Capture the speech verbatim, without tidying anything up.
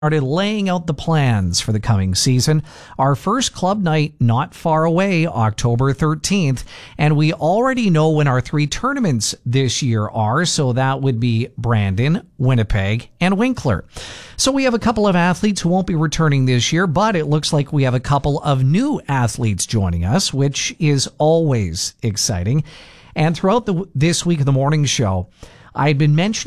started laying out the plans for the coming season. Our first club night not far away, October thirteenth, and we already know when our three tournaments this year are, so that would be Brandon, Winnipeg, and Winkler. So we have a couple of athletes who won't be returning this year, but it looks like we have a couple of new athletes joining us, which is always exciting. And throughout the, this week of the morning show, I'd been mentioning